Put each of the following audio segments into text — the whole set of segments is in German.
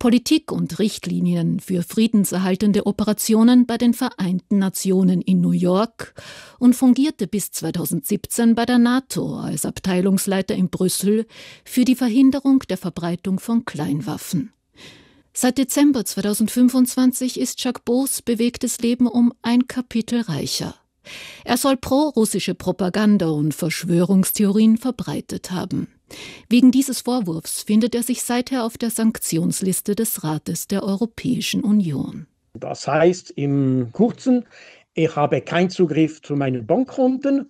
Politik und Richtlinien für friedenserhaltende Operationen bei den Vereinten Nationen in New York und fungierte bis 2017 bei der NATO als Abteilungsleiter in Brüssel für die Verhinderung der Verbreitung von Kleinwaffen. Seit Dezember 2025 ist Jacques Beaus bewegtes Leben um ein Kapitel reicher. Er soll pro-russische Propaganda und Verschwörungstheorien verbreitet haben. Wegen dieses Vorwurfs findet er sich seither auf der Sanktionsliste des Rates der Europäischen Union. Das heißt im Kurzen, ich habe keinen Zugriff zu meinen Bankkonten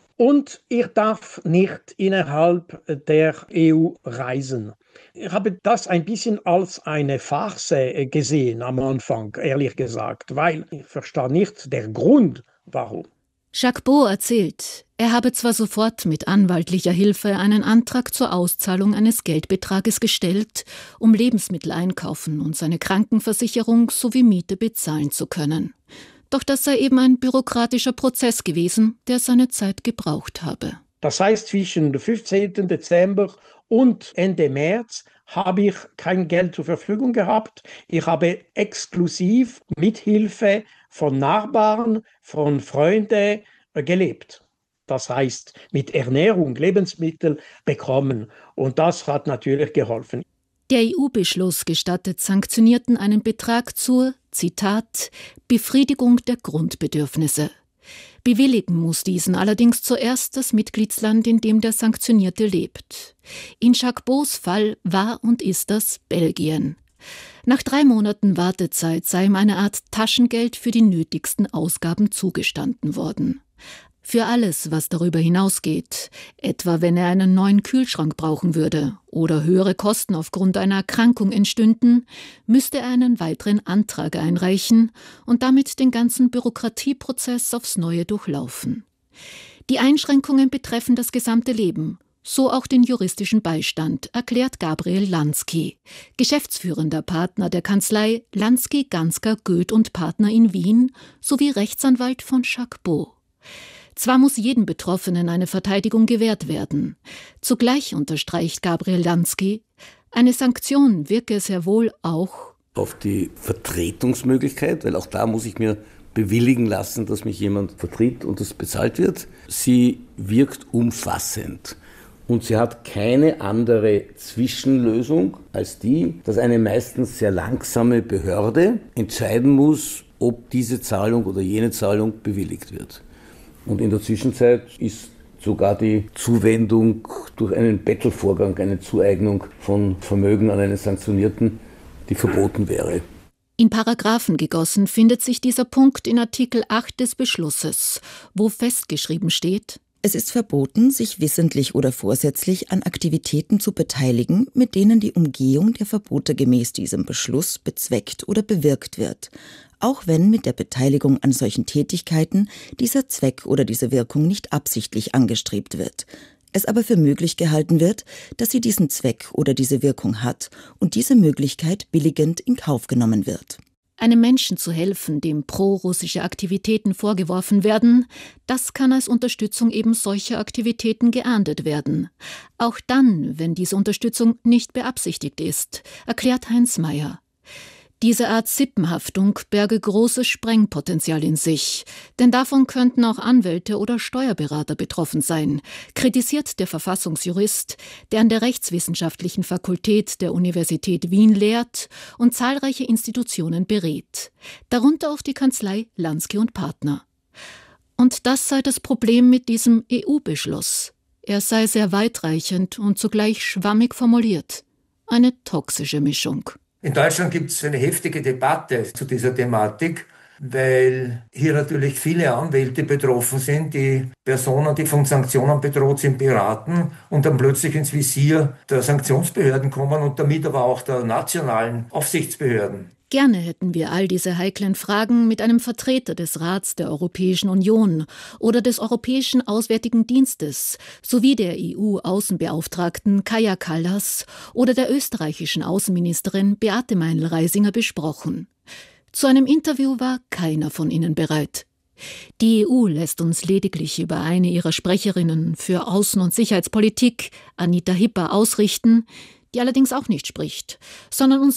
und ich darf nicht innerhalb der EU reisen. Ich habe das ein bisschen als eine Farce gesehen am Anfang, ehrlich gesagt, weil ich verstehe nicht den Grund, warum. Jacques Beaus erzählt, er habe zwar sofort mit anwaltlicher Hilfe einen Antrag zur Auszahlung eines Geldbetrages gestellt, um Lebensmittel einkaufen und seine Krankenversicherung sowie Miete bezahlen zu können. Doch das sei eben ein bürokratischer Prozess gewesen, der seine Zeit gebraucht habe. Das heißt, zwischen dem 15. Dezember und Ende März habe ich kein Geld zur Verfügung gehabt. Ich habe exklusiv mit Hilfe von Nachbarn, von Freunden gelebt. Das heißt, mit Ernährung, Lebensmittel bekommen. Und das hat natürlich geholfen. Der EU-Beschluss gestattet Sanktionierten einen Betrag zur, Zitat, Befriedigung der Grundbedürfnisse. Bewilligen muss diesen allerdings zuerst das Mitgliedsland, in dem der Sanktionierte lebt. In Jacques Beaus Fall war und ist das Belgien. Nach 3 Monaten Wartezeit sei ihm eine Art Taschengeld für die nötigsten Ausgaben zugestanden worden. Für alles, was darüber hinausgeht, etwa wenn er einen neuen Kühlschrank brauchen würde oder höhere Kosten aufgrund einer Erkrankung entstünden, müsste er einen weiteren Antrag einreichen und damit den ganzen Bürokratieprozess aufs Neue durchlaufen. Die Einschränkungen betreffen das gesamte Leben, so auch den juristischen Beistand, erklärt Gabriel Lansky, geschäftsführender Partner der Kanzlei Lansky, Gansky, Goeth und Partner in Wien sowie Rechtsanwalt von Jacques Beaus. Zwar muss jedem Betroffenen eine Verteidigung gewährt werden. Zugleich unterstreicht Gabriel Lansky, eine Sanktion wirke sehr wohl auch auf die Vertretungsmöglichkeit, weil auch da muss ich mir bewilligen lassen, dass mich jemand vertritt und das bezahlt wird. Sie wirkt umfassend. Und sie hat keine andere Zwischenlösung als die, dass eine meistens sehr langsame Behörde entscheiden muss, ob diese Zahlung oder jene Zahlung bewilligt wird. Und in der Zwischenzeit ist sogar die Zuwendung durch einen Bettelvorgang, eine Zueignung von Vermögen an einen Sanktionierten, die verboten wäre. In Paragraphen gegossen findet sich dieser Punkt in Artikel 8 des Beschlusses, wo festgeschrieben steht: Es ist verboten, sich wissentlich oder vorsätzlich an Aktivitäten zu beteiligen, mit denen die Umgehung der Verbote gemäß diesem Beschluss bezweckt oder bewirkt wird, auch wenn mit der Beteiligung an solchen Tätigkeiten dieser Zweck oder diese Wirkung nicht absichtlich angestrebt wird, es aber für möglich gehalten wird, dass sie diesen Zweck oder diese Wirkung hat und diese Möglichkeit billigend in Kauf genommen wird. Einem Menschen zu helfen, dem pro-russische Aktivitäten vorgeworfen werden, das kann als Unterstützung eben solcher Aktivitäten geahndet werden. Auch dann, wenn diese Unterstützung nicht beabsichtigt ist, erklärt Heinz Mayer. Diese Art Sippenhaftung berge großes Sprengpotenzial in sich, denn davon könnten auch Anwälte oder Steuerberater betroffen sein, kritisiert der Verfassungsjurist, der an der Rechtswissenschaftlichen Fakultät der Universität Wien lehrt und zahlreiche Institutionen berät, darunter auch die Kanzlei Lansky und Partner. Und das sei das Problem mit diesem EU-Beschluss. Er sei sehr weitreichend und zugleich schwammig formuliert. Eine toxische Mischung. In Deutschland gibt es eine heftige Debatte zu dieser Thematik, weil hier natürlich viele Anwälte betroffen sind, die Personen, die von Sanktionen bedroht sind, beraten und dann plötzlich ins Visier der Sanktionsbehörden kommen und damit aber auch der nationalen Aufsichtsbehörden. Gerne hätten wir all diese heiklen Fragen mit einem Vertreter des Rats der Europäischen Union oder des Europäischen Auswärtigen Dienstes sowie der EU-Außenbeauftragten Kaja Kallas oder der österreichischen Außenministerin Beate Meinl-Reisinger besprochen. Zu einem Interview war keiner von ihnen bereit. Die EU lässt uns lediglich über eine ihrer Sprecherinnen für Außen- und Sicherheitspolitik, Anita Hipper, ausrichten, die allerdings auch nicht spricht, sondern uns